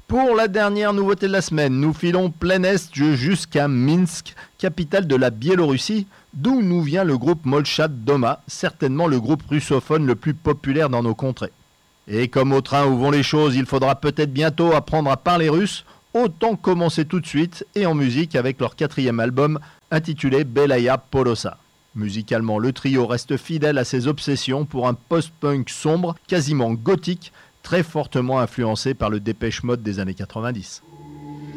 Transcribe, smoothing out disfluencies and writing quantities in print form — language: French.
Pour la dernière nouveauté de la semaine, nous filons plein est jusqu'à Minsk, capitale de la Biélorussie, d'où nous vient le groupe Molchat Doma, certainement le groupe russophone le plus populaire dans nos contrées. Et comme au train où vont les choses, il faudra peut-être bientôt apprendre à parler russe, autant commencer tout de suite et en musique avec leur 4e album intitulé Belaya Polosa. Musicalement, le trio reste fidèle à ses obsessions pour un post-punk sombre, quasiment gothique, très fortement influencé par le Dépêche Mode des années 90.